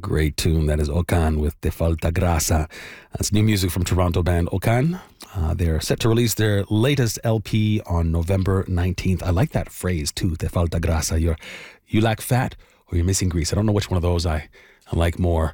Great tune. That is Okan with Te Falta Grasa. That's new music from Toronto band Okan. They're set to release their latest LP on November 19th. I like that phrase too, Te Falta Grasa. You lack fat or you're missing grease. I don't know which one of those I like more.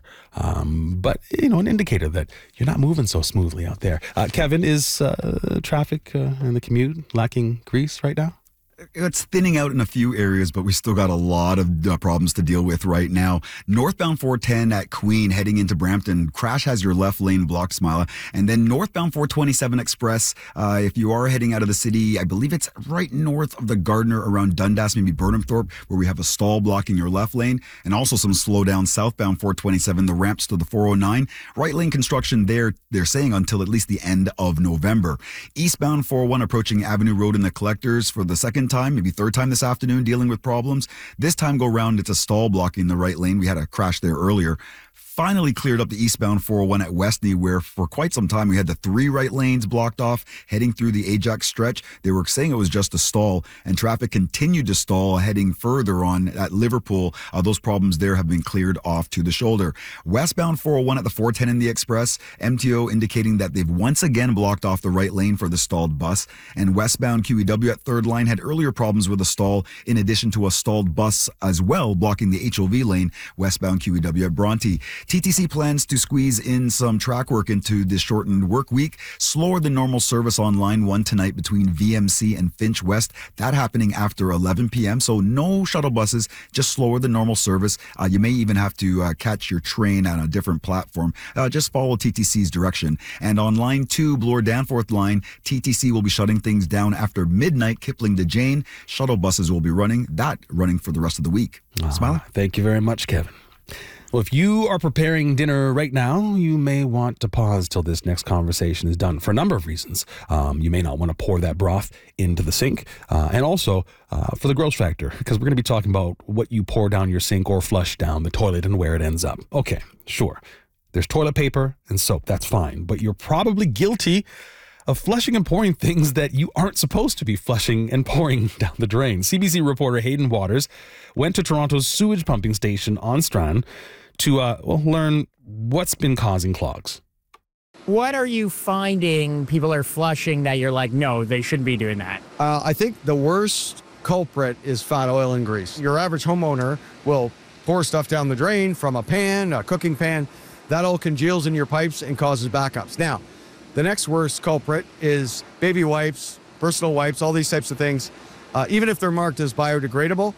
But, an indicator that you're not moving so smoothly out there. Kevin, is traffic in the commute lacking grease right now? It's thinning out in a few areas, but we still got a lot of problems to deal with right now. Northbound 410 at Queen heading into Brampton, crash has your left lane blocked, Smila. And then northbound 427 Express, if you are heading out of the city, I believe it's right north of the Gardner around Dundas, maybe Burnhamthorpe, where we have a stall blocking your left lane. And also some slowdown southbound 427, the ramps to the 409. Right lane construction there, they're saying until at least the end of November. Eastbound 401 approaching Avenue Road in the Collectors for the second time, maybe third time this afternoon, dealing with problems. This time go round, it's a stall blocking the right lane. We had a crash there earlier. Finally cleared up the eastbound 401 at Westney, where for quite some time we had the 3 right lanes blocked off heading through the Ajax stretch. They were saying it was just a stall, and traffic continued to stall heading further on at Liverpool. Those problems there have been cleared off to the shoulder. Westbound 401 at the 410 in the Express, MTO indicating that they've once again blocked off the right lane for the stalled bus. And westbound QEW at Third Line had earlier problems with a stall, in addition to a stalled bus as well, blocking the HOV lane, westbound QEW at Bronte. TTC plans to squeeze in some track work into this shortened work week. Slower than normal service on line 1 tonight between VMC and Finch West. That happening after 11 p.m. So no shuttle buses, just slower than normal service. You may even have to catch your train on a different platform. Just follow TTC's direction. And on line 2, Bloor Danforth line, TTC will be shutting things down after midnight. Kipling to Jane. Shuttle buses will be running for the rest of the week. Smiley? Thank you very much, Kevin. Well, if you are preparing dinner right now, you may want to pause till this next conversation is done for a number of reasons. You may not want to pour that broth into the sink, and also for the gross factor, because we're going to be talking about what you pour down your sink or flush down the toilet and where it ends up. Okay, sure. There's toilet paper and soap. That's fine. But you're probably guilty of flushing and pouring things that you aren't supposed to be flushing and pouring down the drain. CBC reporter Hayden Waters went to Toronto's sewage pumping station on Strand to learn what's been causing clogs. What are you finding people are flushing that you're like, no, they shouldn't be doing that? I think the worst culprit is fat oil and grease. Your average homeowner will pour stuff down the drain from a pan, a cooking pan. That all congeals in your pipes and causes backups. Now, the next worst culprit is baby wipes, personal wipes, all these types of things, even if they're marked as biodegradable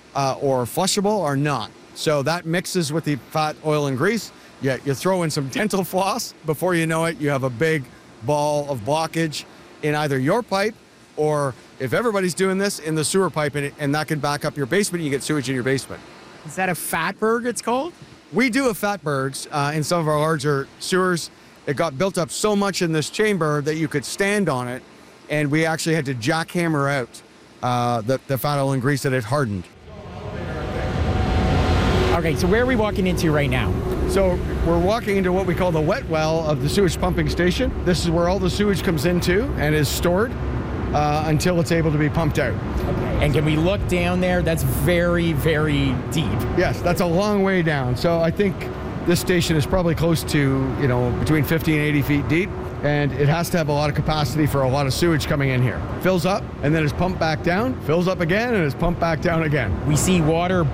or flushable or not. So that mixes with the fat, oil, and grease. You throw in some dental floss. Before you know it, you have a big ball of blockage in either your pipe or, if everybody's doing this, in the sewer pipe, and that can back up your basement. You get sewage in your basement. Is that a fatberg, it's called? We do have fatbergs in some of our larger sewers. It got built up so much in this chamber that you could stand on it, and we actually had to jackhammer out the fat oil and grease that had hardened. Okay, so where are we walking into right now? So we're walking into what we call the wet well of the sewage pumping station. This is where all the sewage comes into and is stored until it's able to be pumped out. Okay. And can we look down there? That's very, very deep. Yes, that's a long way down. So I think this station is probably close to, between 50 and 80 feet deep, and it has to have a lot of capacity for a lot of sewage coming in here. Fills up, and then is pumped back down, fills up again, and is pumped back down again. We see water